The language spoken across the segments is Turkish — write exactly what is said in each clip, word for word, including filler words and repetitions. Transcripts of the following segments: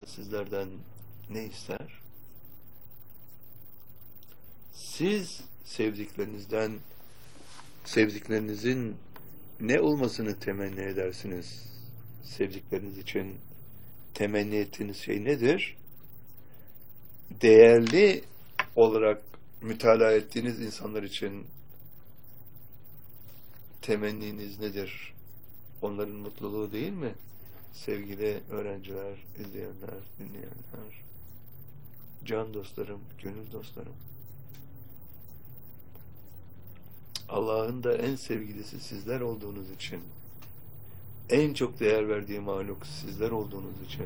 sizlerden ne ister? Siz sevdiklerinizden, sevdiklerinizin ne olmasını temenni edersiniz? Sevdikleriniz için temenni ettiğiniz şey nedir? Değerli olarak mütalaa ettiğiniz insanlar için temenniniz nedir? Onların mutluluğu değil mi? Sevgili öğrenciler, izleyenler, dinleyenler, can dostlarım, gönül dostlarım. Allah'ın da en sevgilisi sizler olduğunuz için, en çok değer verdiği mahluk sizler olduğunuz için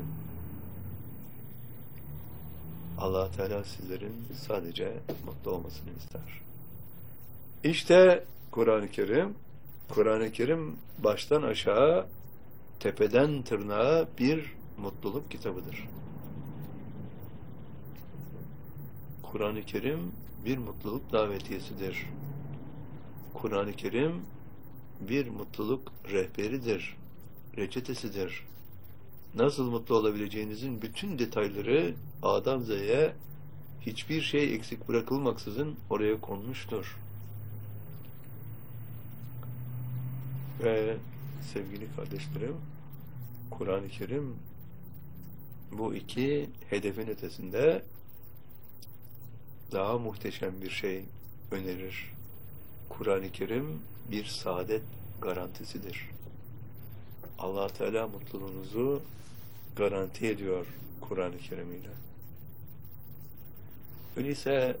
Allah Teala sizlerin sadece mutlu olmasını ister. İşte Kur'an-ı Kerim, Kur'an-ı Kerim baştan aşağı, tepeden tırnağa bir mutluluk kitabıdır. Kur'an-ı Kerim bir mutluluk davetiyesidir. Kur'an-ı Kerim bir mutluluk rehberidir, reçetesidir. Nasıl mutlu olabileceğinizin bütün detayları A'dan Z'ye hiçbir şey eksik bırakılmaksızın oraya konmuştur. Ve sevgili kardeşlerim, Kur'an-ı Kerim bu iki hedefin ötesinde daha muhteşem bir şey önerir. Kur'an-ı Kerim bir saadet garantisidir. Allah Teala mutluluğunuzu garanti ediyor Kur'an-ı Kerim ile. Öyleyse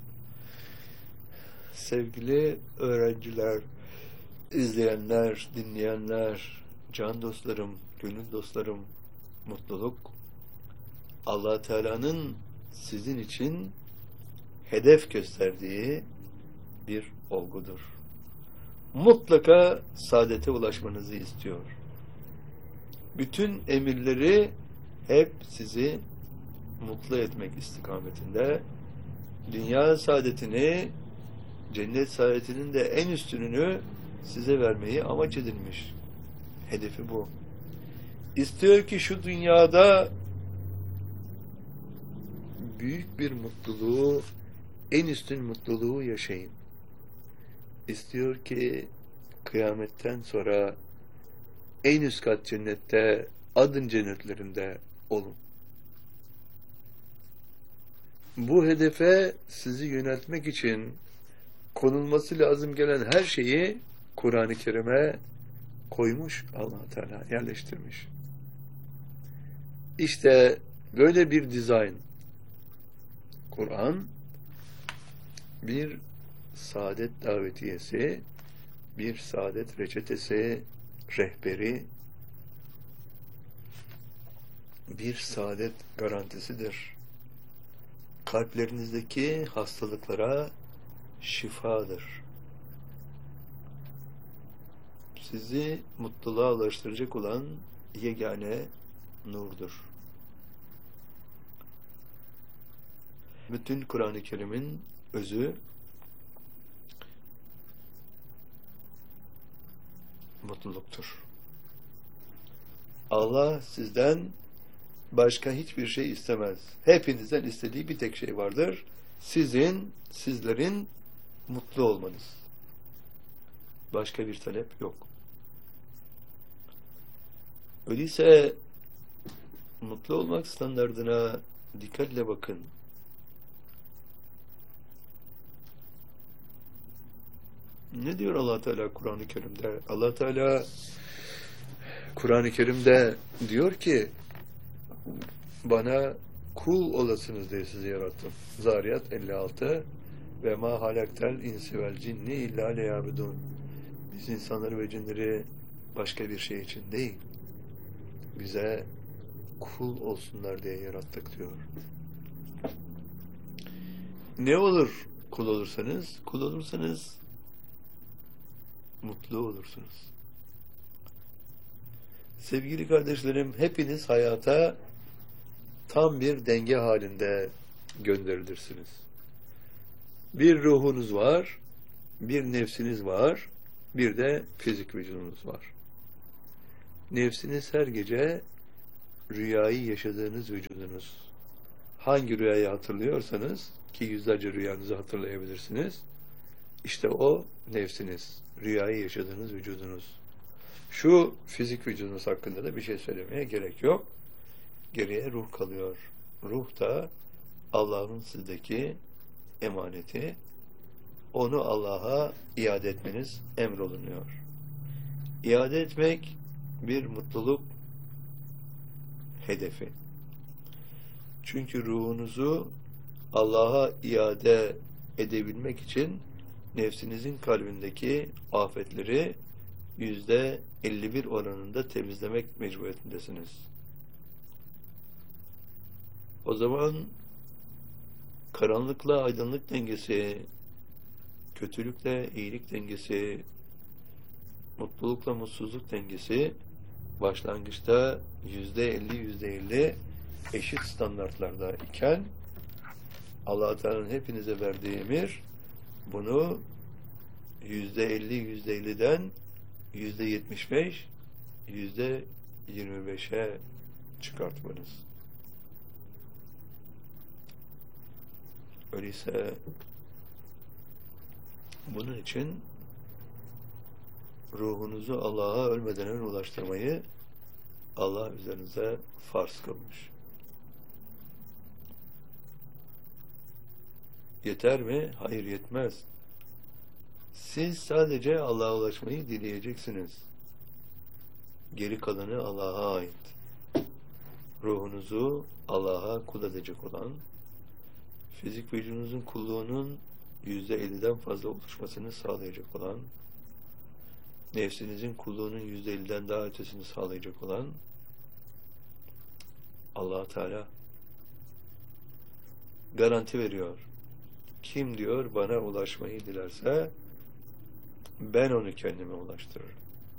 sevgili öğrenciler, izleyenler, dinleyenler, can dostlarım, gönül dostlarım, mutluluk Allah Teala'nın sizin için hedef gösterdiği bir olgudur. Mutlaka saadete ulaşmanızı istiyor. Bütün emirleri hep sizi mutlu etmek istikametinde, dünya saadetini, cennet saadetinin de en üstününü size vermeyi amaç edilmiş. Hedefi bu. İstiyor ki şu dünyada büyük bir mutluluğu, en üstün mutluluğu yaşayın. İstiyor ki kıyametten sonra en üst kat cennette, adın cennetlerinde olun. Bu hedefe sizi yöneltmek için konulması lazım gelen her şeyi Kur'an-ı Kerim'e koymuş Allah Teala, yerleştirmiş. İşte böyle bir dizayn. Kur'an bir saadet davetiyesi, bir saadet reçetesi, rehberi, bir saadet garantisidir. Kalplerinizdeki hastalıklara şifadır. Sizi mutluluğa ulaştıracak olan yegane nurdur. Bütün Kur'an-ı Kerim'in özü mutluluktur. Allah sizden başka hiçbir şey istemez. Hepinizden istediği bir tek şey vardır. Sizin, sizlerin mutlu olmanız. Başka bir talep yok. Öyleyse mutlu olmak standardına dikkatle bakın. Ne diyor Allah Teala Kur'an-ı Kerim'de? Allah Teala Kur'an-ı Kerim'de diyor ki, bana kul olasınız diye sizi yarattım. Zariyat elli altı ve ma halaktel insi vel cinni illa liyabudun. Biz insanları ve cinleri başka bir şey için değil, bize kul olsunlar diye yarattık diyor. Ne olur kul olursanız? Kul olursanız mutlu olursunuz. Sevgili kardeşlerim, hepiniz hayata tam bir denge halinde gönderilirsiniz. Bir ruhunuz var, bir nefsiniz var, bir de fizik vücudunuz var. Nefsiniz her gece rüyayı yaşadığınız vücudunuz. Hangi rüyayı hatırlıyorsanız, ki yüzlerce rüyanızı hatırlayabilirsiniz, işte o nefsiniz, rüyayı yaşadığınız vücudunuz. Şu fizik vücudunuz hakkında da bir şey söylemeye gerek yok. Geriye ruh kalıyor. Ruh da Allah'ın sizdeki emaneti. Onu Allah'a iade etmeniz emrolunuyor. İade etmek bir mutluluk hedefi. Çünkü ruhunuzu Allah'a iade edebilmek için nefsinizin kalbindeki afetleri yüzde elli bir oranında temizlemek mecburiyetindesiniz. O zaman karanlıkla aydınlık dengesi, kötülükle iyilik dengesi, mutlulukla mutsuzluk dengesi başlangıçta yüzde elli yüzde elli eşit standartlarda iken Allah Teala'nın hepinize verdiği emir bunu yüzde elli yüzde elliden yüzde yetmiş beş yüzde yirmi beşe çıkartmanız. Öyleyse bunun için ruhunuzu Allah'a ölmeden önce ulaştırmayı Allah üzerinize farz kılmış. Yeter mi? Hayır, yetmez. Siz sadece Allah'a ulaşmayı dileyeceksiniz. Geri kalanı Allah'a ait. Ruhunuzu Allah'a kul edecek olan, fizik vücudunuzun kulluğunun yüzde elliden fazla oluşmasını sağlayacak olan, nefsinizin kulluğunun yüzde elliden daha ötesini sağlayacak olan Allah Teala garanti veriyor. Kim diyor bana ulaşmayı dilerse ben onu kendime ulaştırırım.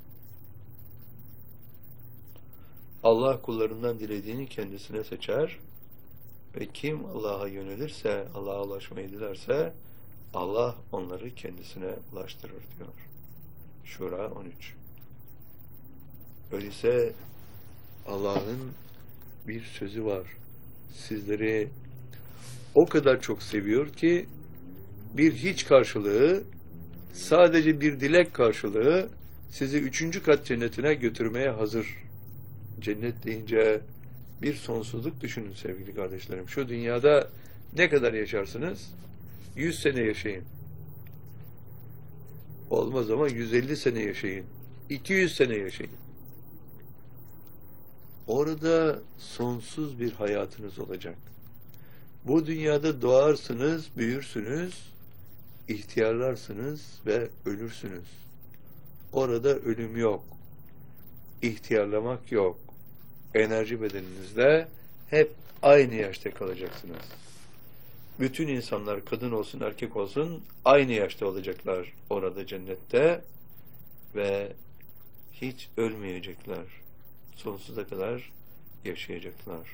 Allah kullarından dilediğini kendisine seçer ve kim Allah'a yönelirse, Allah'a ulaşmayı dilerse Allah onları kendisine ulaştırır diyor. Şura on üç. Öyleyse Allah'ın bir sözü var. Sizleri o kadar çok seviyor ki bir hiç karşılığı, sadece bir dilek karşılığı sizi üçüncü kat cennetine götürmeye hazır. Cennet deyince bir sonsuzluk düşünün sevgili kardeşlerim. Şu dünyada ne kadar yaşarsınız? Yüz sene yaşayın. Olmaz ama yüz elli sene yaşayın. iki yüz sene yaşayın. Orada sonsuz bir hayatınız olacak. Bu dünyada doğarsınız, büyürsünüz, ihtiyarlarsınız ve ölürsünüz. Orada ölüm yok. İhtiyarlamak yok. Enerji bedeninizde hep aynı yaşta kalacaksınız. Bütün insanlar, kadın olsun erkek olsun, aynı yaşta olacaklar orada cennette ve hiç ölmeyecekler. Sonsuza kadar yaşayacaklar.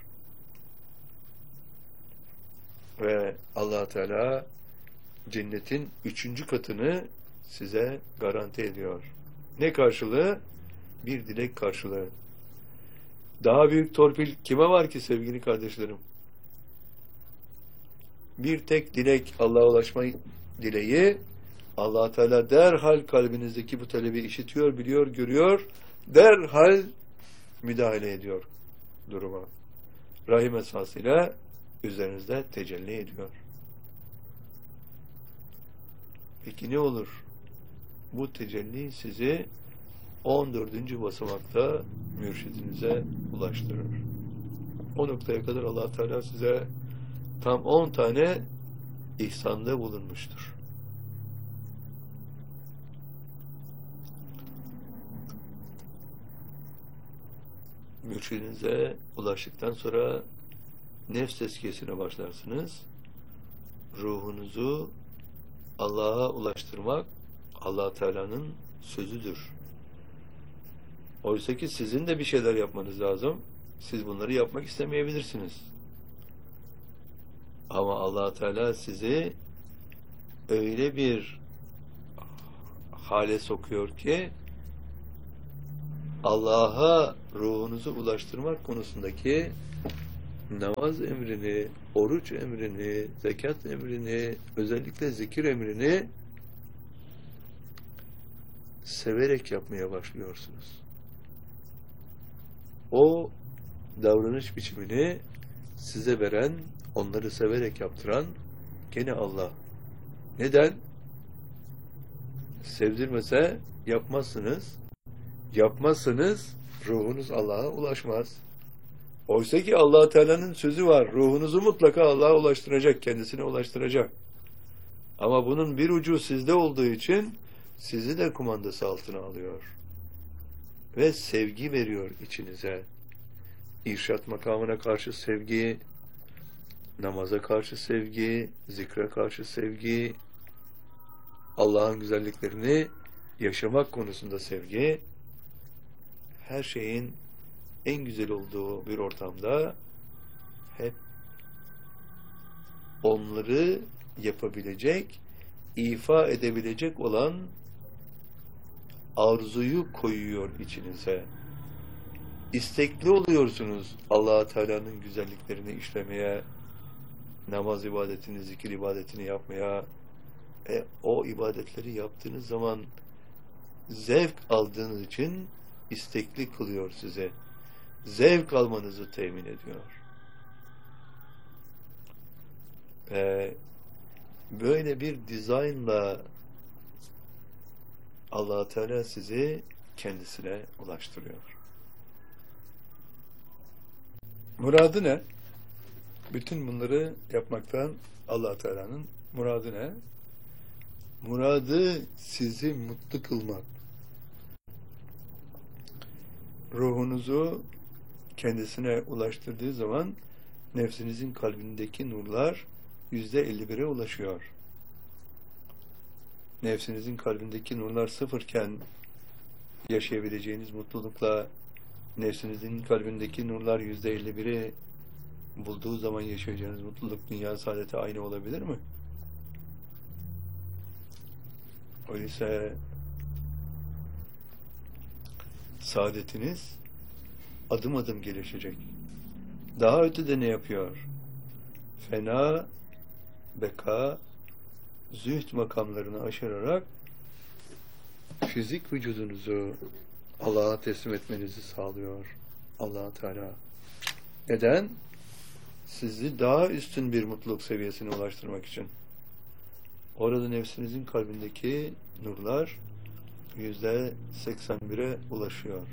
Ve Allah Teala cennetin üçüncü katını size garanti ediyor. Ne karşılığı? Bir dilek karşılığı. Daha büyük torpil kime var ki sevgili kardeşlerim? Bir tek dilek, Allah'a ulaşma dileği, Allah Teala derhal kalbinizdeki bu talebi işitiyor, biliyor, görüyor, derhal müdahale ediyor duruma. Rahim esasıyla üzerinizde tecelli ediyor. Peki ne olur? Bu tecelli sizi on dördüncü basamakta mürşidinize ulaştırır. O noktaya kadar Allah Teala size tam on tane ihsanda bulunmuştur. Mürşidinize ulaştıktan sonra nefs tezkiyesine başlarsınız. Ruhunuzu Allah'a ulaştırmak Allah Teala'nın sözüdür. Oysa ki sizin de bir şeyler yapmanız lazım. Siz bunları yapmak istemeyebilirsiniz. Ama Allah Teala sizi öyle bir hale sokuyor ki Allah'a ruhunuzu ulaştırmak konusundaki namaz emrini, oruç emrini, zekat emrini, özellikle zikir emrini severek yapmaya başlıyorsunuz. O davranış biçimini size veren, onları severek yaptıran gene Allah. Neden? Sevdirmese yapmazsınız. Yapmazsanız ruhunuz Allah'a ulaşmaz. Oysa ki Allah Teala'nın sözü var. Ruhunuzu mutlaka Allah'a ulaştıracak, kendisine ulaştıracak. Ama bunun bir ucu sizde olduğu için sizi de kumandası altına alıyor. Ve sevgi veriyor içinize. İrşad makamına karşı sevgi, namaza karşı sevgi, zikre karşı sevgi, Allah'ın güzelliklerini yaşamak konusunda sevgi, her şeyin en güzel olduğu bir ortamda hep onları yapabilecek, ifa edebilecek olan arzuyu koyuyor içinize. İstekli oluyorsunuz Allah Teala'nın güzelliklerini işlemeye, namaz ibadetini, zikir ibadetini yapmaya. E, o ibadetleri yaptığınız zaman zevk aldığınız için istekli kılıyor size. Zevk almanızı temin ediyor. E, böyle bir dizaynla Allah Teala sizi kendisine ulaştırıyor. Muradı ne? Bütün bunları yapmaktan Allah Teala'nın muradı ne? Muradı sizi mutlu kılmak. Ruhunuzu kendisine ulaştırdığı zaman nefsinizin kalbindeki nurlar yüzde elli bire ulaşıyor. Nefsinizin kalbindeki nurlar sıfırken yaşayabileceğiniz mutlulukla nefsinizin kalbindeki nurlar yüzde elli biri bulduğu zaman yaşayacağınız mutluluk, dünya saadeti aynı olabilir mi? Öyleyse saadetiniz adım adım gelişecek. Daha ötede ne yapıyor? Fena, beka, zühd makamlarını aşırarak fizik vücudunuzu Allah'a teslim etmenizi sağlıyor Allah Teala. Neden? Sizi daha üstün bir mutluluk seviyesine ulaştırmak için. Orada nefsinizin kalbindeki nurlar yüzde seksen bire ulaşıyor.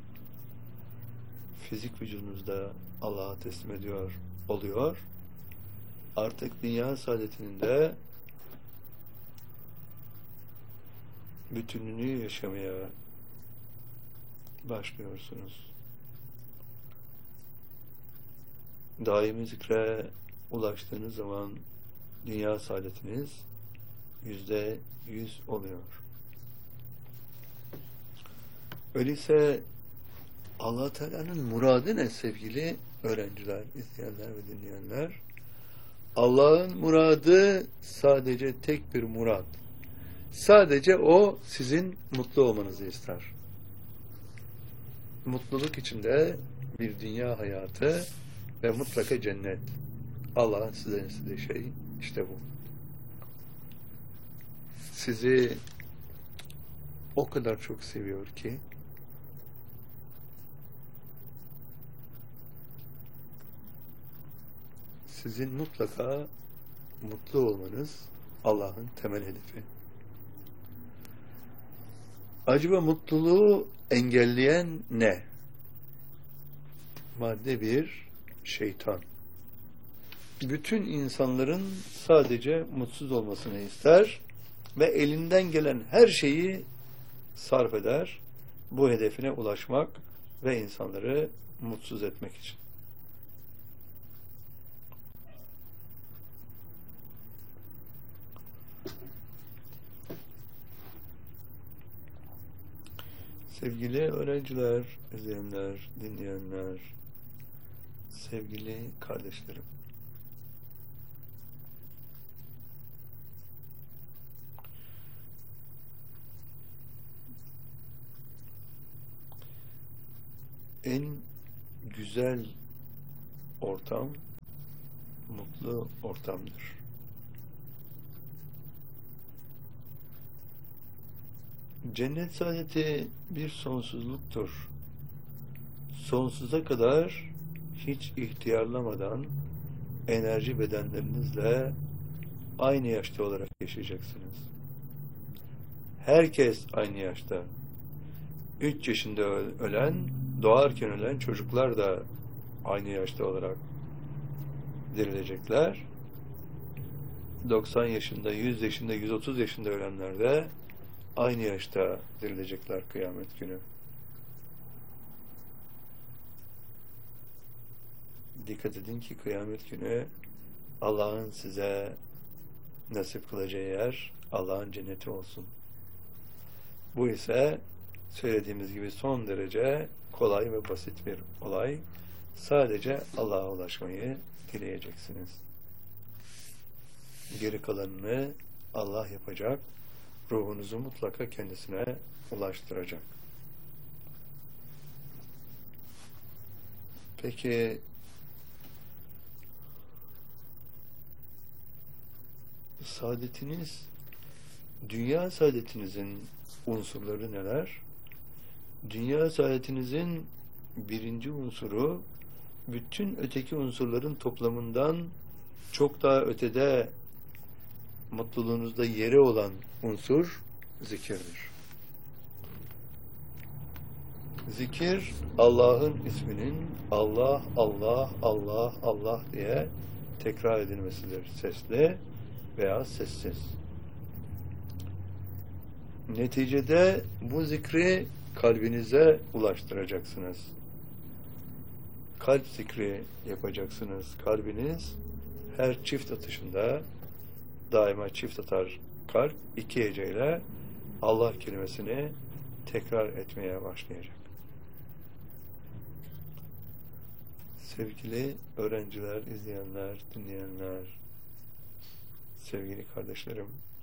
Fizik vücudunuzda Allah'a teslim ediyor, oluyor. Artık dünya saadetinin de bütününü yaşamaya başlıyorsunuz. Daimi zikre ulaştığınız zaman dünya saadetiniz yüzde yüz oluyor. Öyleyse Allah Teala'nın muradı ne sevgili öğrenciler, izleyenler ve dinleyenler? Allah'ın muradı sadece tek bir murad. Sadece o sizin mutlu olmanızı ister. Mutluluk içinde bir dünya hayatı ve mutlaka cennet. Allah'ın size istediği şey işte bu. Sizi o kadar çok seviyor ki sizin mutlaka mutlu olmanız Allah'ın temel hedefi. Acaba mutluluğu engelleyen ne? Madde bir, şeytan. Bütün insanların sadece mutsuz olmasını ister ve elinden gelen her şeyi sarf eder bu hedefine ulaşmak ve insanları mutsuz etmek için. Sevgili öğrenciler, izleyenler, dinleyenler, sevgili kardeşlerim, en güzel ortam mutlu ortamdır. Cennet saadeti bir sonsuzluktur. Sonsuza kadar hiç ihtiyarlamadan enerji bedenlerinizle aynı yaşta olarak yaşayacaksınız. Herkes aynı yaşta. Üç yaşında ölen, doğarken ölen çocuklar da aynı yaşta olarak dirilecekler. doksan yaşında, yüz yaşında, yüz otuz yaşında ölenler de aynı yaşta dirilecekler kıyamet günü. Dikkat edin ki kıyamet günü Allah'ın size nasip kılacağı yer Allah'ın cenneti olsun. Bu ise söylediğimiz gibi son derece kolay ve basit bir olay. Sadece Allah'a ulaşmayı dileyeceksiniz. Geri kalanını Allah yapacak. Ruhunuzu mutlaka kendisine ulaştıracak. Peki saadetiniz, dünya saadetinizin unsurları neler? Dünya saadetinizin birinci unsuru bütün öteki unsurların toplamından çok daha ötede mutluluğunuzda yeri olan unsur zikirdir. Zikir, Allah'ın isminin Allah, Allah, Allah, Allah diye tekrar edilmesidir. Sesli veya sessiz. Neticede bu zikri kalbinize ulaştıracaksınız. Kalp zikri yapacaksınız. Kalbiniz her çift atışında daima çift atar kalp iki heceyle Allah kelimesini tekrar etmeye başlayacak. Sevgili öğrenciler, izleyenler, dinleyenler, sevgili kardeşlerim,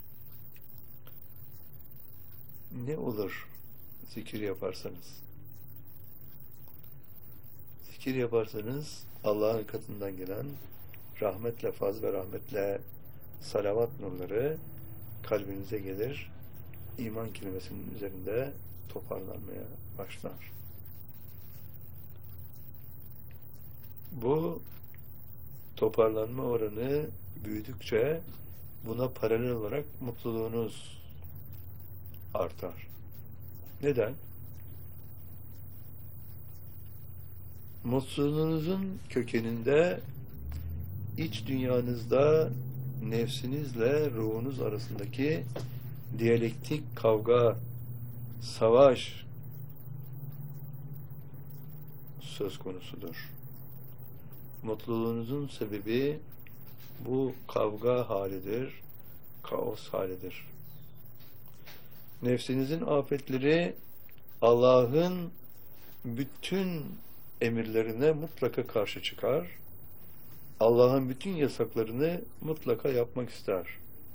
ne olur zikir yaparsanız? Zikir yaparsanız Allah'ın katından gelen rahmetle, faz ve rahmetle salavat nurları kalbinize gelir, iman kelimesinin üzerinde toparlanmaya başlar. Bu toparlanma oranı büyüdükçe buna paralel olarak mutluluğunuz artar. Neden? Mutluluğunuzun kökeninde iç dünyanızda nefsinizle ruhunuz arasındaki diyalektik kavga, savaş söz konusudur. Mutluluğunuzun sebebi bu kavga halidir, kaos halidir. Nefsinizin afetleri Allah'ın bütün emirlerine mutlaka karşı çıkar. Allah'ın bütün yasaklarını mutlaka yapmak ister.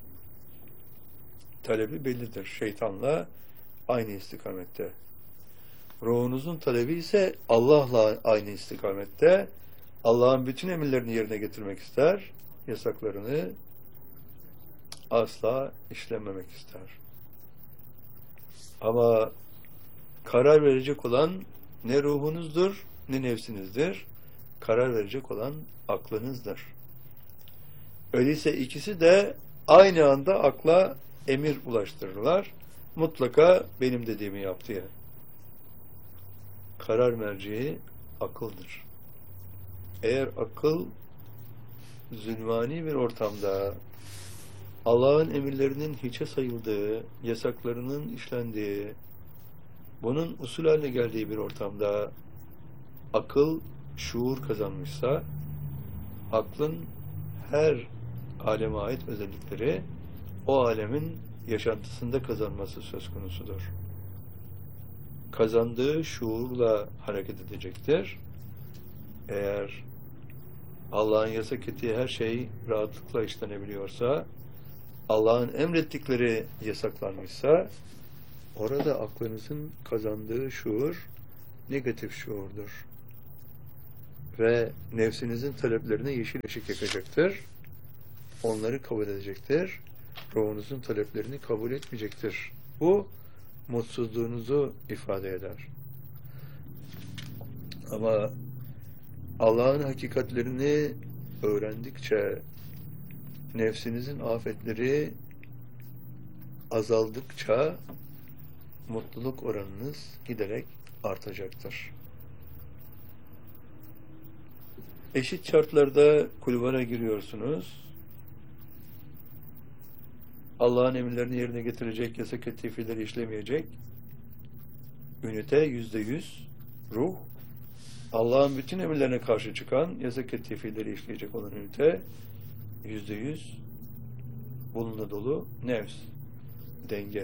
Talebi bellidir. Şeytanla aynı istikamette. Ruhunuzun talebi ise Allah'la aynı istikamette. Allah'ın bütün emirlerini yerine getirmek ister. Yasaklarını asla işlememek ister. Ama karar verecek olan ne ruhunuzdur, ne nefsinizdir. Karar verecek olan aklınızdır. Öyleyse ikisi de aynı anda akla emir ulaştırırlar. Mutlaka benim dediğimi yap diye. Karar merceği akıldır. Eğer akıl zulmani bir ortamda Allah'ın emirlerinin hiçe sayıldığı, yasaklarının işlendiği, bunun usul haline geldiği bir ortamda akıl şuur kazanmışsa, aklın her aleme ait özellikleri o alemin yaşantısında kazanması söz konusudur. Kazandığı şuurla hareket edecektir. Eğer Allah'ın yasak ettiği her şey rahatlıkla işlenebiliyorsa, Allah'ın emrettikleri yasaklanmışsa, orada aklınızın kazandığı şuur negatif şuurdur. Ve nefsinizin taleplerine yeşil ışık yakacaktır. Onları kabul edecektir. Ruhunuzun taleplerini kabul etmeyecektir. Bu mutsuzluğunuzu ifade eder. Ama Allah'ın hakikatlerini öğrendikçe, nefsinizin afetleri azaldıkça mutluluk oranınız giderek artacaktır. Eşit şartlarda kulvara giriyorsunuz. Allah'ın emirlerini yerine getirecek, yasak ettiği işlemeyecek. Ünite yüzde yüz ruh. Allah'ın bütün emirlerine karşı çıkan, yasak ettiği fiilleri işleyecek olan ünite yüzde yüz bununla dolu nefs, denge.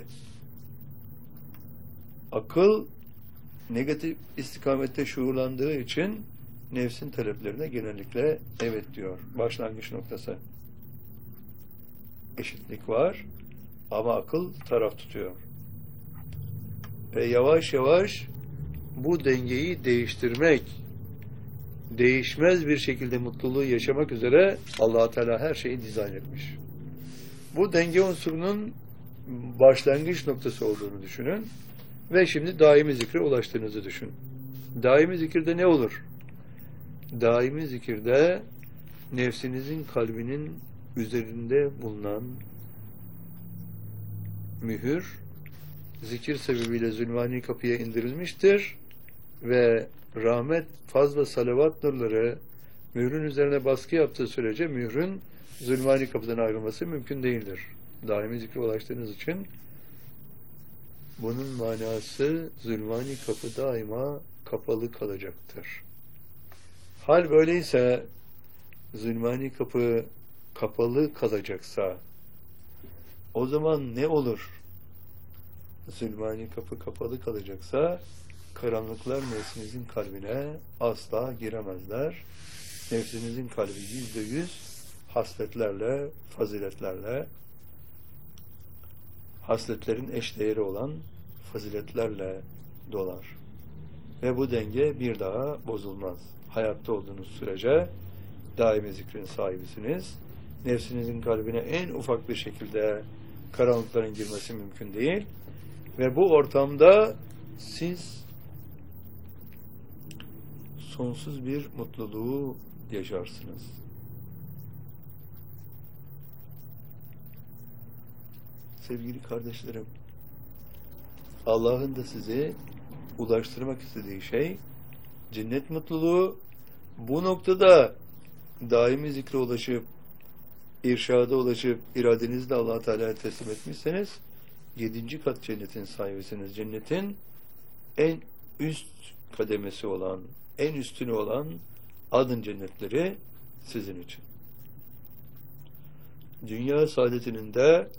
Akıl negatif istikamette şuurlandığı için nefsin taleplerine genellikle evet diyor. Başlangıç noktası. Eşitlik var ama akıl taraf tutuyor. Ve yavaş yavaş bu dengeyi değiştirmek, değişmez bir şekilde mutluluğu yaşamak üzere Allah Teala her şeyi dizayn etmiş. Bu denge unsurunun başlangıç noktası olduğunu düşünün ve şimdi daimi zikre ulaştığınızı düşün. Daimi zikirde ne olur? Daimi zikirde nefsinizin kalbinin üzerinde bulunan mühür zikir sebebiyle zulmani kapıya indirilmiştir ve rahmet, faz ve salavat nurları mührün üzerine baskı yaptığı sürece mührün zulmani kapıdan ayrılması mümkün değildir. Daimi zikre ulaştığınız için bunun manası zulmani kapı daima kapalı kalacaktır. Hal böyleyse zulmani kapı kapalı kalacaksa o zaman ne olur? Zulmani kapı kapalı kalacaksa karanlıklar nefsinizin kalbine asla giremezler. Nefsinizin kalbi yüzde yüz hasletlerle, faziletlerle, hasletlerin eşdeğeri olan faziletlerle dolar. Ve bu denge bir daha bozulmaz. Hayatta olduğunuz sürece daimi zikrin sahibisiniz. Nefsinizin kalbine en ufak bir şekilde karanlıkların girmesi mümkün değil. Ve bu ortamda siz sonsuz bir mutluluğu yaşarsınız. Sevgili kardeşlerim, Allah'ın da sizi ulaştırmak istediği şey cennet mutluluğu. Bu noktada daimi zikre ulaşıp, irşada ulaşıp, iradenizle Allah Teala'ya teslim etmişseniz yedinci kat cennetin sahibisiniz. Cennetin en üst kademesi olan, en üstünü olan adın cennetleri sizin için. Dünya saadetinin de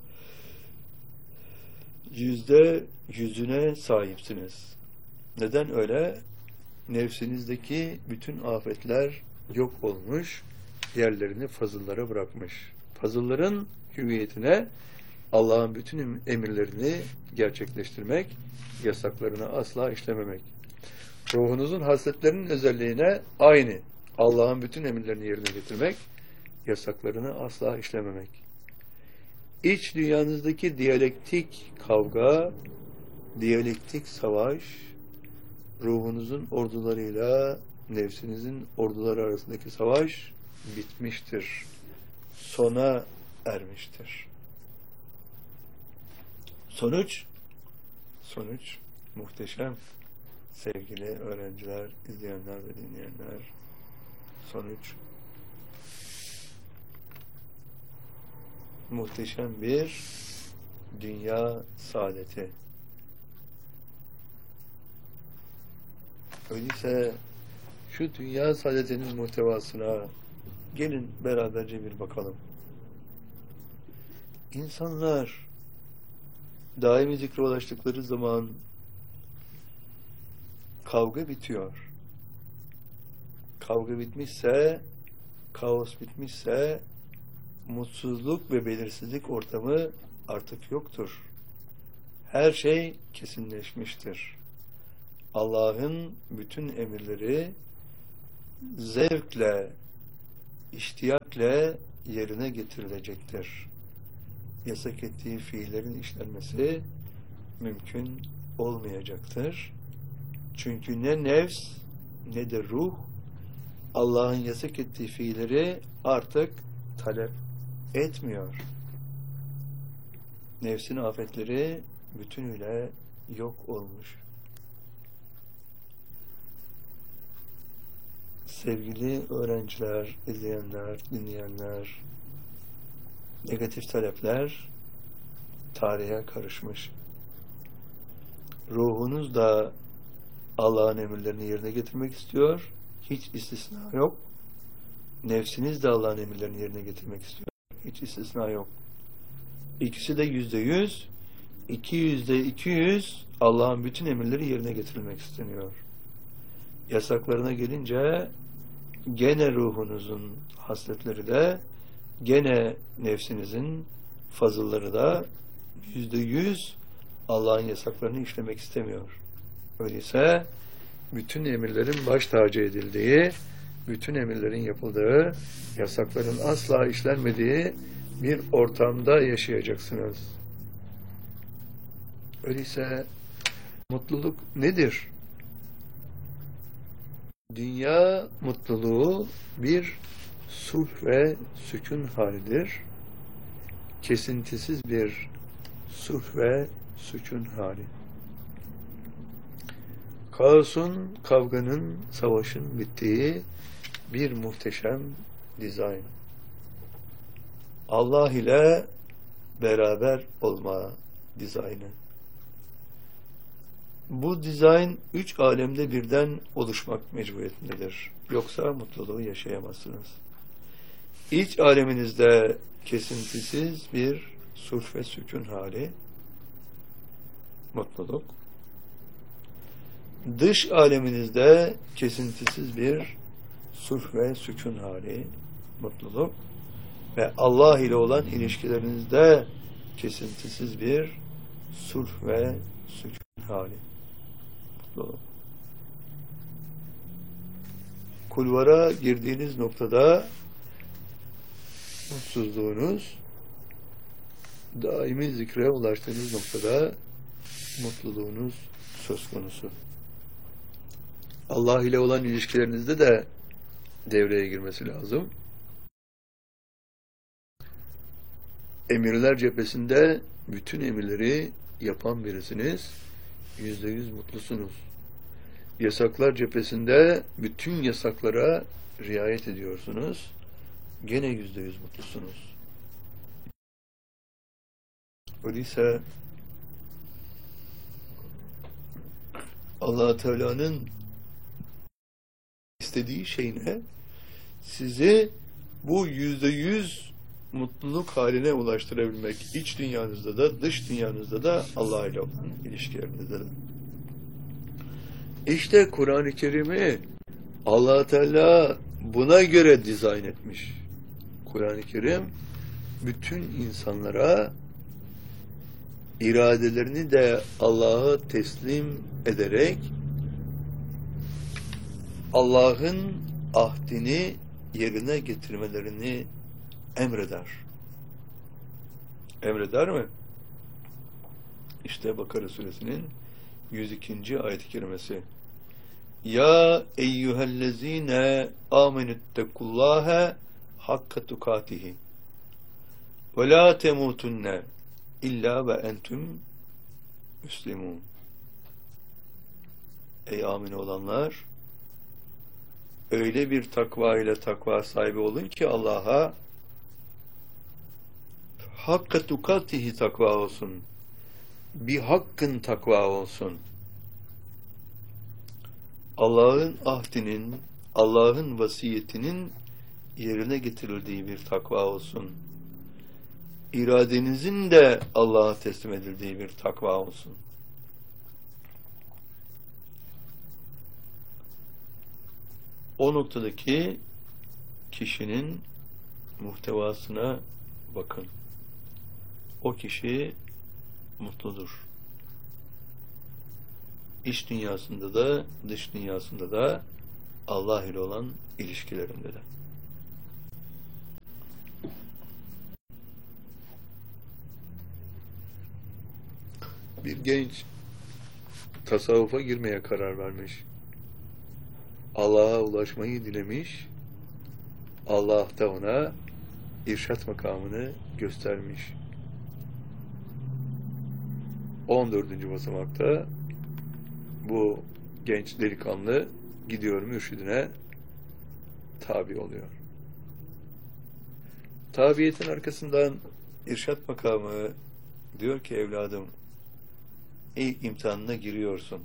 yüzde yüzüne sahipsiniz. Neden öyle? Nefsinizdeki bütün afetler yok olmuş, yerlerini fazıllara bırakmış. Fazılların hüviyetine Allah'ın bütün emirlerini gerçekleştirmek, yasaklarını asla işlememek. Ruhunuzun hasletlerinin özelliğine aynı. Allah'ın bütün emirlerini yerine getirmek, yasaklarını asla işlememek. İç dünyanızdaki diyalektik kavga, diyalektik savaş, ruhunuzun ordularıyla nefsinizin orduları arasındaki savaş bitmiştir. Sona ermiştir. Sonuç, sonuç muhteşem. Sevgili öğrenciler, izleyenler ve dinleyenler, sonuç muhteşem bir dünya saadeti. Öyleyse şu dünya saadetinin muhtevasına gelin beraberce bir bakalım. İnsanlar daimi zikre ulaştıkları zaman kavga bitiyor. Kavga bitmişse, kaos bitmişse, mutsuzluk ve belirsizlik ortamı artık yoktur. Her şey kesinleşmiştir. Allah'ın bütün emirleri zevkle, iştiyakle yerine getirilecektir. Yasak ettiği fiillerin işlenmesi mümkün olmayacaktır. Çünkü ne nefs ne de ruh Allah'ın yasak ettiği fiilleri artık talep etmiyor. Nefsin afetleri bütünüyle yok olmuş. Sevgili öğrenciler, izleyenler, dinleyenler, negatif talepler tarihe karışmış. Ruhunuz da Allah'ın emirlerini yerine getirmek istiyor. Hiç istisna yok. Nefsiniz de Allah'ın emirlerini yerine getirmek istiyor. Hiç istisna yok. İkisi de yüzde yüz, iki yüzde iki yüz Allah'ın bütün emirleri yerine getirilmek isteniyor. Yasaklarına gelince gene ruhunuzun hasletleri de gene nefsinizin fazılları da yüzde yüz Allah'ın yasaklarını işlemek istemiyor. Öyleyse bütün emirlerin baş tacı edildiği, bütün emirlerin yapıldığı, yasakların asla işlenmediği bir ortamda yaşayacaksınız. Öyleyse mutluluk nedir? Dünya mutluluğu bir sulh ve sükun halidir. Kesintisiz bir sulh ve sükun hali. Kaosun, kavganın, savaşın bittiği bir muhteşem dizayn. Allah ile beraber olma dizaynı. Bu dizayn üç alemde birden oluşmak mecburiyetindedir. Yoksa mutluluğu yaşayamazsınız. İç aleminizde kesintisiz bir sulh ve sükun hali, mutluluk. Dış aleminizde kesintisiz bir sulh ve sükun hali, mutluluk. Ve Allah ile olan ilişkilerinizde kesintisiz bir sulh ve sükun hali, mutluluk. Kulvara girdiğiniz noktada mutsuzluğunuz, daimi zikre ulaştığınız noktada mutluluğunuz söz konusu. Allah ile olan ilişkilerinizde de devreye girmesi lazım. Emirler cephesinde bütün emirleri yapan birisiniz, yüzde yüz mutlusunuz. Yasaklar cephesinde bütün yasaklara riayet ediyorsunuz, gene yüzde yüz mutlusunuz. Öyleyse Allah Teala'nın istediği şey ne? Sizi bu yüzde yüz mutluluk haline ulaştırabilmek, iç dünyanızda da dış dünyanızda da Allah ile olan ilişkilerinizde de. İşte Kur'an-ı Kerim'i Allah Teala buna göre dizayn etmiş. Kur'an-ı Kerim bütün insanlara iradelerini de Allah'a teslim ederek Allah'ın ahdini yerine getirmelerini emreder. Emreder mi? İşte Bakara suresinin yüz ikinci ayet-i kerimesi. Ya eyyühellezine amenüttekullâhe hakka tukatihi ve la temutunne illa ve entüm müslimun. Ey amin olanlar, öyle bir takva ile takva sahibi olun ki Allah'a hakka tukatihi takva olsun. Bir hakkın takva olsun. Allah'ın ahdinin, Allah'ın vasiyetinin yerine getirildiği bir takva olsun. İradenizin de Allah'a teslim edildiği bir takva olsun. O noktadaki kişinin muhtevasına bakın. O kişi mutludur. İç dünyasında da, dış dünyasında da Allah ile olan ilişkilerinde de. Bir genç tasavvufa girmeye karar vermiş. Allah'a ulaşmayı dilemiş. Allah da ona irşat makamını göstermiş. on dördüncü basamakta bu genç delikanlı gidiyor mürşidine tabi oluyor. Tabiyetin arkasından irşat makamı diyor ki evladım, ilk imtihanına giriyorsun.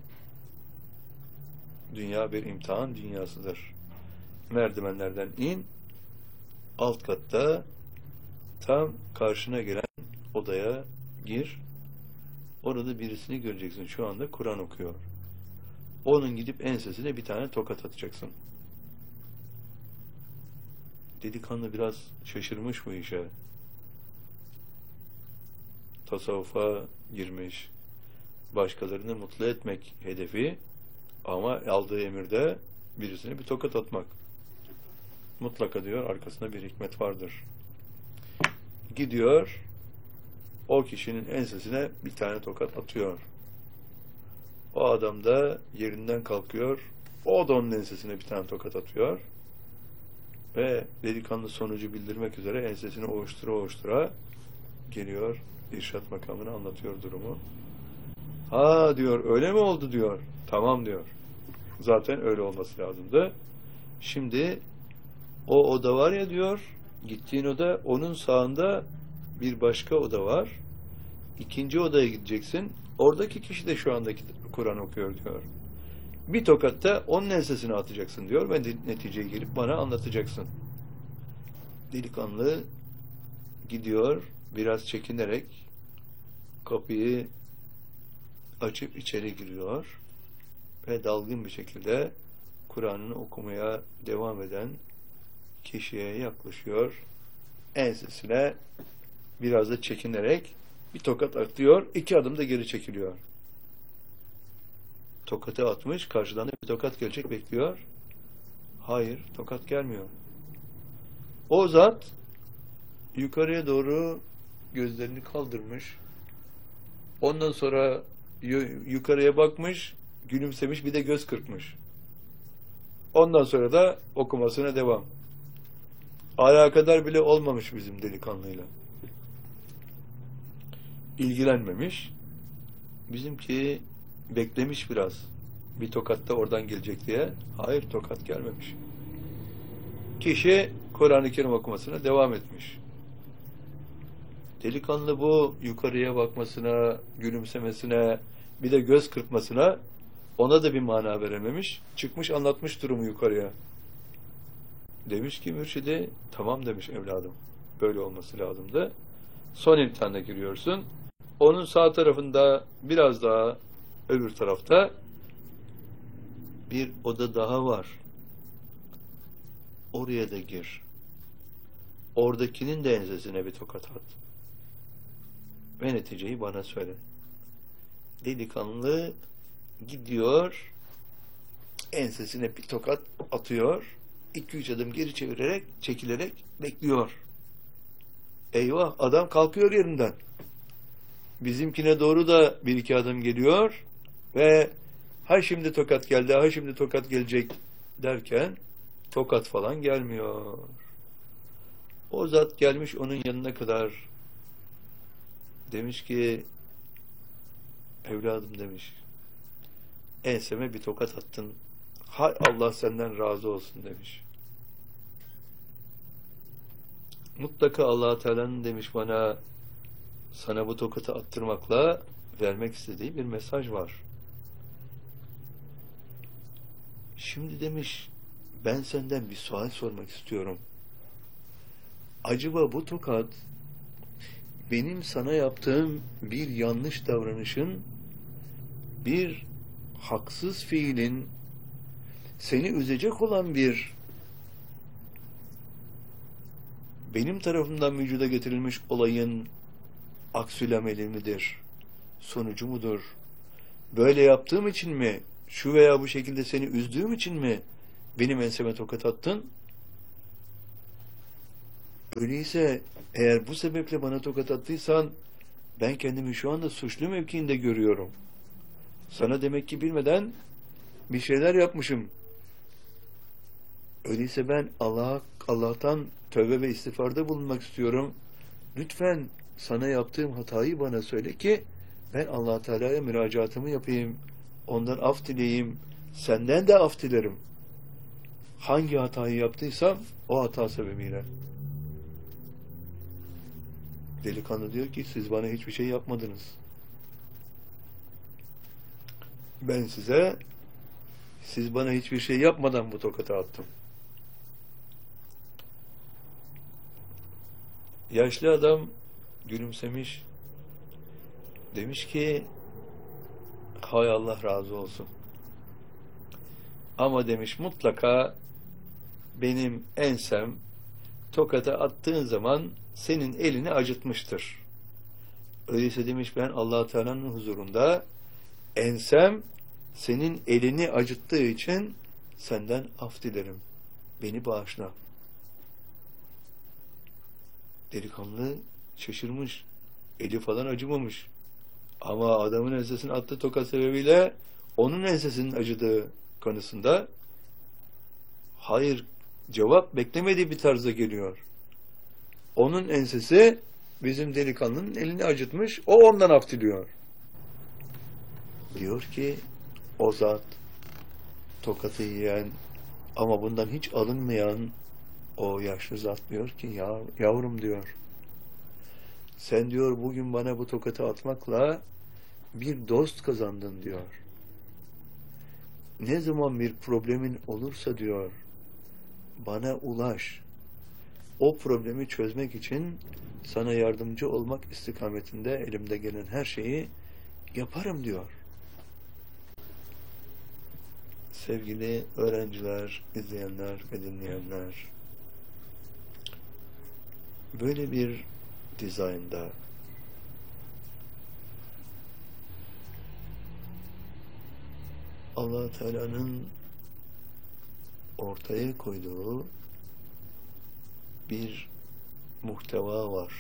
Dünya bir imtihan dünyasıdır. Merdivenlerden in, alt katta tam karşına gelen odaya gir. Orada birisini göreceksin. Şu anda Kur'an okuyor. Onun gidip ensesine bir tane tokat atacaksın. Delikanlı biraz şaşırmış bu işe. Tasavvufa girmiş. Başkalarını mutlu etmek hedefi, ama aldığı emirde birisine bir tokat atmak. Mutlaka diyor arkasında bir hikmet vardır. Gidiyor, o kişinin ensesine bir tane tokat atıyor. O adam da yerinden kalkıyor, o da onun ensesine bir tane tokat atıyor ve delikanlı sonucu bildirmek üzere ensesini ovuştura ovuştura geliyor, irşat makamını anlatıyor durumu. Ha diyor, öyle mi oldu diyor. Tamam diyor. Zaten öyle olması lazımdı. Şimdi o oda var ya diyor, gittiğin oda, onun sağında bir başka oda var. İkinci odaya gideceksin. Oradaki kişi de şu andaki Kur'an okuyor diyor. Bir tokatta onun ensesine atacaksın diyor ve neticeye gelip bana anlatacaksın. Delikanlı gidiyor, biraz çekinerek kapıyı açıp içeri giriyor ve dalgın bir şekilde Kur'an'ını okumaya devam eden kişiye yaklaşıyor. Ensesine biraz da çekinerek bir tokat atıyor. İki adım da geri çekiliyor. Tokatı atmış. Karşıdan da bir tokat gelecek, bekliyor. Hayır, tokat gelmiyor. O zat yukarıya doğru gözlerini kaldırmış. Ondan sonra yukarıya bakmış, gülümsemiş, bir de göz kırpmış. Ondan sonra da okumasına devam. Alakadar bile olmamış bizim delikanlıyla. İlgilenmemiş. Bizimki beklemiş biraz. Bir tokat da oradan gelecek diye. Hayır, tokat gelmemiş. Kişi Kur'an-ı Kerim okumasına devam etmiş. Delikanlı bu yukarıya bakmasına, gülümsemesine, bir de göz kırpmasına ona da bir mana verememiş. Çıkmış anlatmış durumu yukarıya. Demiş ki mürşidi, tamam demiş evladım. Böyle olması lazımdı. Son imtihana giriyorsun. Onun sağ tarafında biraz daha öbür tarafta bir oda daha var. Oraya da gir. Oradakinin de ensesine bir tokat at. Ve neticeyi bana söyle. Delikanlı gidiyor, ensesine bir tokat atıyor, iki üç adım geri çevirerek, çekilerek bekliyor. Eyvah, adam kalkıyor yerinden. Bizimkine doğru da bir iki adım geliyor ve ha şimdi tokat geldi, ha şimdi tokat gelecek derken tokat falan gelmiyor. O zat gelmiş onun yanına kadar, demiş ki evladım demiş, enseme bir tokat attın, hay Allah senden razı olsun demiş. Mutlaka Allah Teala'nın demiş bana, sana bu tokatı attırmakla vermek istediği bir mesaj var. Şimdi demiş, ben senden bir sual sormak istiyorum. Acaba bu tokat benim sana yaptığım bir yanlış davranışın, bir haksız fiilin, seni üzecek olan bir benim tarafımdan vücuda getirilmiş olayın aksülameli midir? Sonucu mudur? böyle yaptığım için mi, şu veya bu şekilde seni üzdüğüm için mi benim enseme tokat attın? Öyleyse eğer bu sebeple bana tokat attıysan ben kendimi şu anda suçlu mevkiinde görüyorum. Sana demek ki bilmeden bir şeyler yapmışım. Öyleyse ben Allah'a Allah'tan tövbe ve istiğfarda bulunmak istiyorum. Lütfen sana yaptığım hatayı bana söyle ki ben Allah Teala'ya müracaatımı yapayım. Ondan af dileyeyim. Senden de af dilerim. Hangi hatayı yaptıysam o hata sebebiyle. Delikanlı diyor ki siz bana hiçbir şey yapmadınız. Ben size siz bana hiçbir şey yapmadan bu tokatı attım. Yaşlı adam gülümsemiş. Demiş ki hay Allah razı olsun. Ama demiş mutlaka benim ensem tokata attığın zaman senin elini acıtmıştır. Öyleyse demiş ben Allah Teala'nın huzurunda ensem senin elini acıttığı için senden af dilerim. Beni bağışla. Delikanlı şaşırmış. Eli falan acımamış. Ama adamın ensesine attığı tokat sebebiyle onun ensesinin acıdığı konusunda hayır cevap beklemediği bir tarzda geliyor. Onun ensesi bizim delikanlının elini acıtmış. O ondan af diliyor. Diyor ki o zat tokatı yiyen ama bundan hiç alınmayan o yaşlı zat diyor ki ya, yavrum diyor sen diyor bugün bana bu tokatı atmakla bir dost kazandın diyor. Ne zaman bir problemin olursa diyor bana ulaş. O problemi çözmek için sana yardımcı olmak istikametinde elimde gelen her şeyi yaparım diyor. Sevgili öğrenciler, izleyenler ve dinleyenler, böyle bir dizaynda Allah Teala'nın ortaya koyduğu bir muhteva var.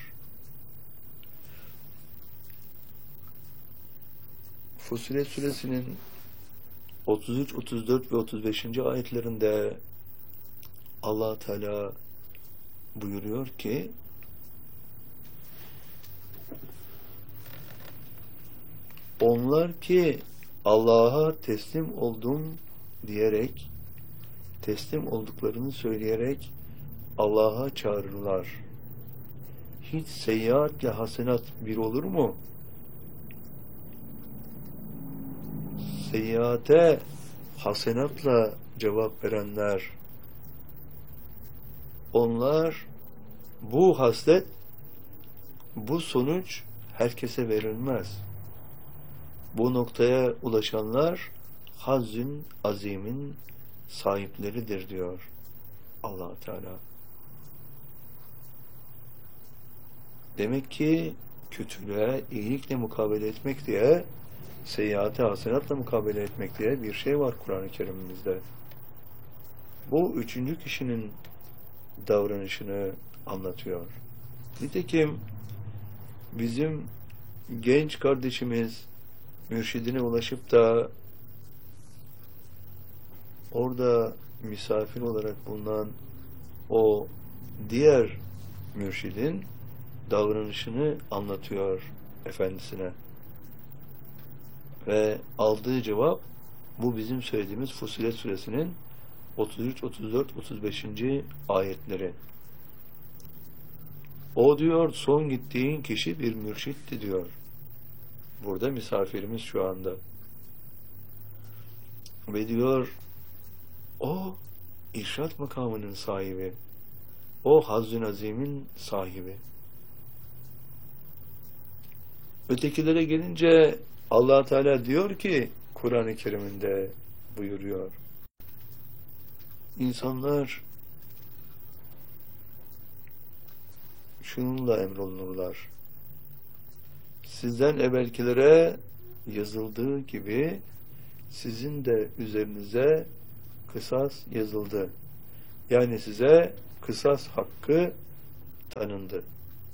Fussilet suresinin otuz üç, otuz dört ve otuz beşinci ayetlerinde Allah Teala buyuruyor ki onlar ki Allah'a teslim oldum diyerek teslim olduklarını söyleyerek Allah'a çağırırlar. Hiç seyyiatle hasenat bir olur mu? Seyyiate hasenatla cevap verenler onlar bu haslet bu sonuç herkese verilmez. Bu noktaya ulaşanlar hazzün azimin sahipleridir diyor Allah Teala. Demek ki kötülüğe iyilikle mukabele etmek diye, seyyiate hasenatla mukabele etmek diye bir şey var Kur'an-ı Kerim'imizde. Bu üçüncü kişinin davranışını anlatıyor. Nitekim bizim genç kardeşimiz mürşidine ulaşıp da orada misafir olarak bulunan o diğer mürşidin davranışını anlatıyor efendisine. Ve aldığı cevap bu bizim söylediğimiz Fussilet suresinin otuz üç, otuz dört, otuz beşinci ayetleri. O diyor son gittiğin kişi bir mürşitti diyor. Burada misafirimiz şu anda. Ve diyor o irşat makamının sahibi. O Hazzün Azim'in sahibi. Ötekilere gelince Allah Teala diyor ki Kur'an-ı Kerim'inde buyuruyor. İnsanlar şununla emrolunurlar. Sizden evvelkilere yazıldığı gibi sizin de üzerinize kısas yazıldı. Yani size kısas hakkı tanındı.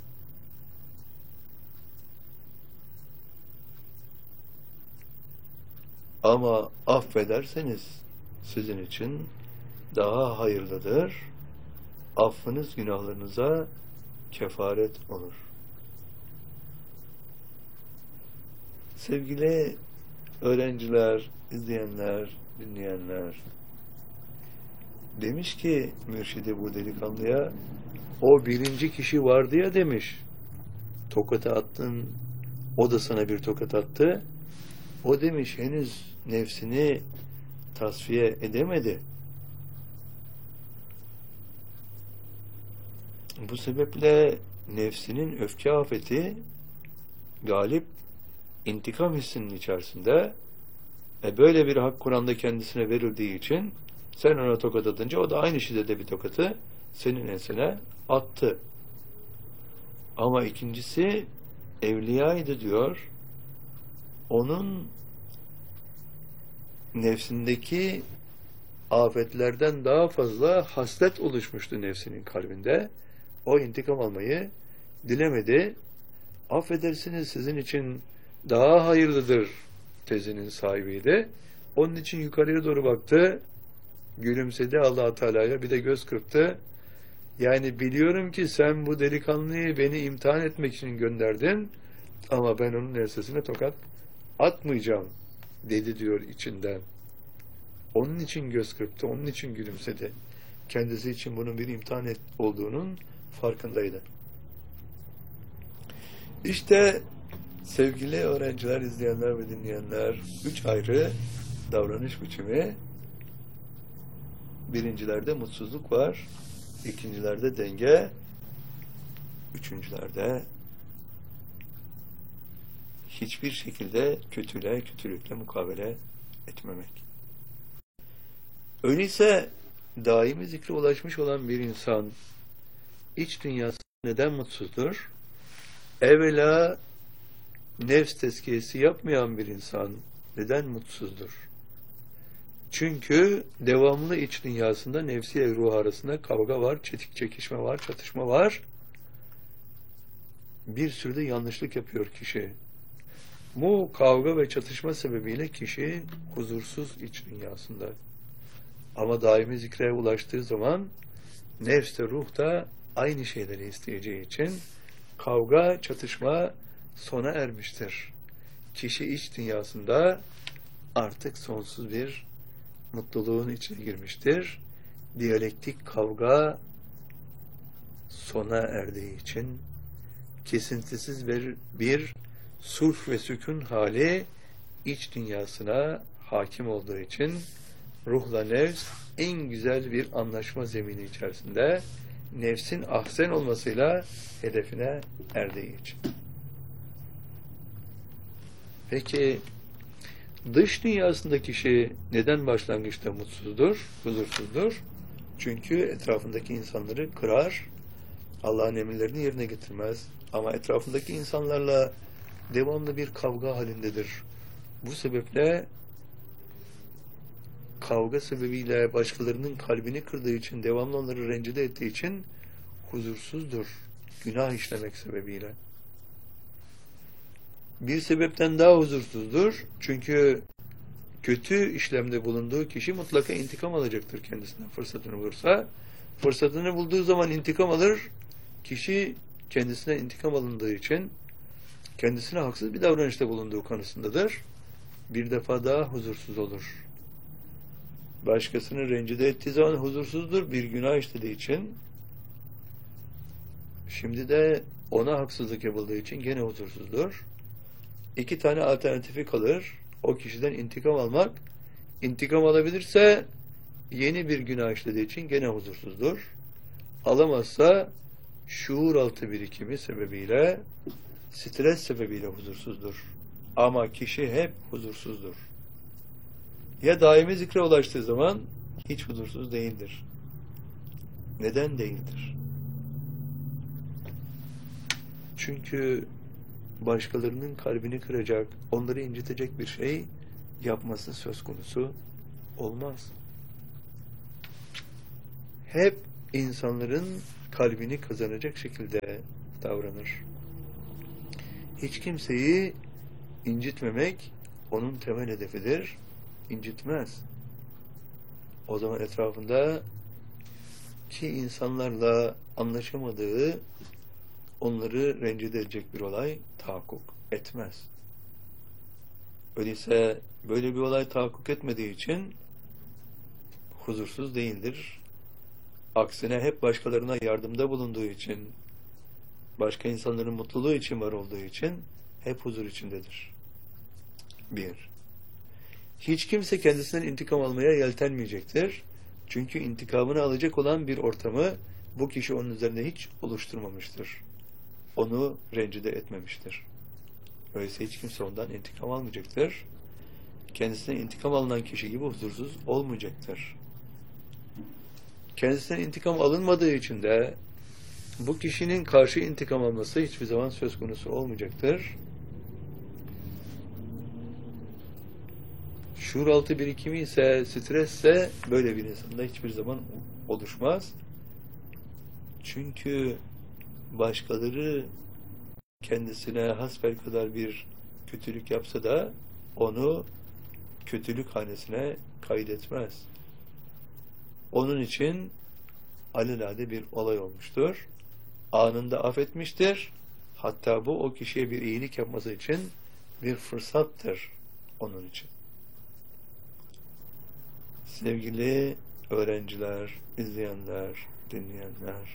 Ama affederseniz sizin için daha hayırlıdır. Affınız günahlarınıza kefaret olur. Sevgili öğrenciler, izleyenler, dinleyenler, demiş ki mürşidi bu delikanlıya, o birinci kişi vardı ya demiş, tokatı attın, o da sana bir tokat attı, o demiş henüz nefsini tasfiye edemedi. Bu sebeple nefsinin öfke afeti galip, intikam hissinin içerisinde, e böyle bir hak Kur'an'da kendisine verildiği için sen ona tokat atınca o da aynı şiddette bir tokatı senin ensene attı. Ama ikincisi evliyaydı diyor. Onun nefsindeki afetlerden daha fazla haslet oluşmuştu nefsinin kalbinde. O intikam almayı dilemedi. Affedersiniz sizin için daha hayırlıdır tezinin sahibiydi. Onun için yukarıya doğru baktı, gülümsedi Allah-u Teala'ya, bir de göz kırptı. Yani biliyorum ki sen bu delikanlıyı beni imtihan etmek için gönderdin ama ben onun ensesine tokat atmayacağım dedi diyor içinden. Onun için göz kırptı, onun için gülümsedi. Kendisi için bunun bir imtihan et, olduğunun farkındaydı. İşte sevgili öğrenciler, izleyenler ve dinleyenler, üç ayrı davranış biçimi. Birincilerde mutsuzluk var, ikincilerde denge, üçüncülerde hiçbir şekilde kötüyle, kötülükle mukabele etmemek. Öyleyse daimi zikre ulaşmış olan bir insan iç dünyası neden mutsuzdur? Evvela nefs tezkiyesi yapmayan bir insan neden mutsuzdur? Çünkü devamlı iç dünyasında nefsiyle ruh arasında kavga var, çetik çekişme var, çatışma var. Bir sürü de yanlışlık yapıyor kişi. Bu kavga ve çatışma sebebiyle kişi huzursuz iç dünyasında. Ama daimi zikre ulaştığı zaman nefs de ruh da aynı şeyleri isteyeceği için kavga, çatışma sona ermiştir. Kişi iç dünyasında artık sonsuz bir mutluluğun içine girmiştir. Diyalektik kavga sona erdiği için kesintisiz bir, bir sulh ve sükun hali iç dünyasına hakim olduğu için ruhla nefs en güzel bir anlaşma zemini içerisinde nefsin ahsen olmasıyla hedefine erdiği için. Peki dış dünyasındaki kişi neden başlangıçta mutsuzdur, huzursuzdur? Çünkü etrafındaki insanları kırar, Allah'ın emirlerini yerine getirmez. Ama etrafındaki insanlarla devamlı bir kavga halindedir. Bu sebeple kavga sebebiyle başkalarının kalbini kırdığı için, devamlı onları rencide ettiği için huzursuzdur. Günah işlemek sebebiyle. Bir sebepten daha huzursuzdur. Çünkü kötü işlemde bulunduğu kişi mutlaka intikam alacaktır kendisinden fırsatını bulursa. Fırsatını bulduğu zaman intikam alır. Kişi kendisine intikam alındığı için kendisine haksız bir davranışta bulunduğu kanısındadır. Bir defa daha huzursuz olur. Başkasını rencide ettiği zaman huzursuzdur. Bir günah işlediği için. Şimdi de ona haksızlık yapıldığı için gene huzursuzdur. İki tane alternatifi kalır. O kişiden intikam almak. İntikam alabilirse yeni bir günah işlediği için gene huzursuzdur. Alamazsa şuur altı birikimi sebebiyle, stres sebebiyle huzursuzdur. Ama kişi hep huzursuzdur. Ya daimi zikre ulaştığı zaman hiç huzursuz değildir. Neden değildir? Çünkü başkalarının kalbini kıracak, onları incitecek bir şey yapması söz konusu olmaz. Hep insanların kalbini kazanacak şekilde davranır. Hiç kimseyi incitmemek onun temel hedefidir. İncitmez. O zaman etrafında ki insanlarla anlaşamadığı, onları rencide edecek bir olay tahakkuk etmez. Öyleyse böyle bir olay tahakkuk etmediği için huzursuz değildir. Aksine hep başkalarına yardımda bulunduğu için, başka insanların mutluluğu için var olduğu için hep huzur içindedir. Bir. Hiç kimse kendisinden intikam almaya yeltenmeyecektir. Çünkü intikamını alacak olan bir ortamı bu kişi onun üzerine hiç oluşturmamıştır. Onu rencide etmemiştir. Öyleyse hiç kimse ondan intikam almayacaktır. Kendisinden intikam alınan kişi gibi huzursuz olmayacaktır. Kendisinden intikam alınmadığı için de bu kişinin karşı intikam alması hiçbir zaman söz konusu olmayacaktır. Şuur altı birikimi ise, stresse böyle bir insanda hiçbir zaman oluşmaz. Çünkü başkaları kendisine hasbelkader bir kötülük yapsa da onu kötülük hanesine kaydetmez. Onun için alelade bir olay olmuştur. Anında affetmiştir. Hatta bu o kişiye bir iyilik yapması için bir fırsattır onun için. Sevgili öğrenciler, izleyenler, dinleyenler,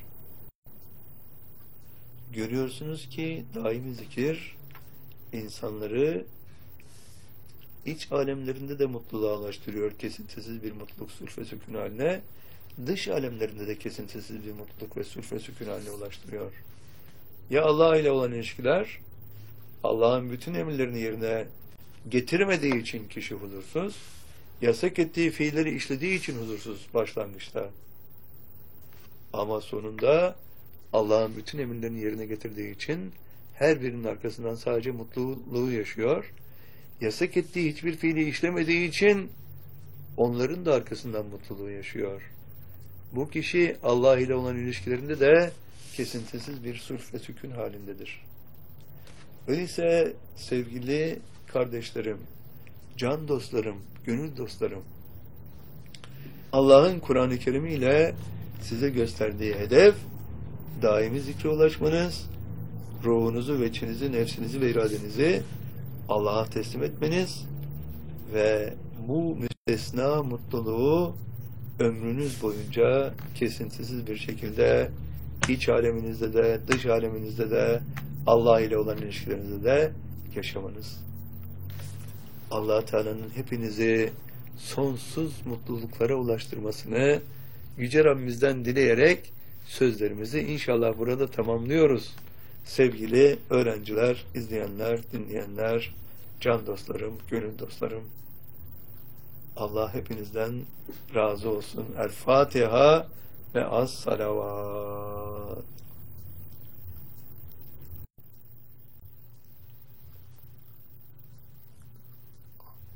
görüyorsunuz ki daimi zikir insanları iç alemlerinde de mutluluğa ulaştırıyor, kesintisiz bir mutluluk, sülf ve sükun haline, dış alemlerinde de kesintisiz bir mutluluk ve sülf ve sükun haline ulaştırıyor. Ya Allah ile olan ilişkiler, Allah'ın bütün emirlerini yerine getirmediği için kişi huzursuz, yasak ettiği fiilleri işlediği için huzursuz başlangıçta. Ama sonunda Allah'ın bütün emirlerini yerine getirdiği için her birinin arkasından sadece mutluluğu yaşıyor. Yasak ettiği hiçbir fiili işlemediği için onların da arkasından mutluluğu yaşıyor. Bu kişi Allah ile olan ilişkilerinde de kesintisiz bir sülf ve sükun halindedir. Öyleyse sevgili kardeşlerim, can dostlarım, gönül dostlarım, Allah'ın Kur'an-ı Kerim ile size gösterdiği hedef, daimi zikre ulaşmanız, ruhunuzu, veçinizi, nefsinizi ve iradenizi Allah'a teslim etmeniz ve bu müstesna mutluluğu ömrünüz boyunca kesintisiz bir şekilde iç aleminizde de, dış aleminizde de, Allah ile olan ilişkilerinizde de yaşamanız. Allah Teala'nın hepinizi sonsuz mutluluklara ulaştırmasını Yüce Rabbimizden dileyerek sözlerimizi inşallah burada tamamlıyoruz. Sevgili öğrenciler, izleyenler, dinleyenler, can dostlarım, gönül dostlarım, Allah hepinizden razı olsun. El Fatiha ve az salavat.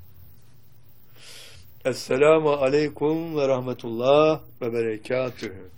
Esselamu aleyküm ve rahmetullah ve berekatühü.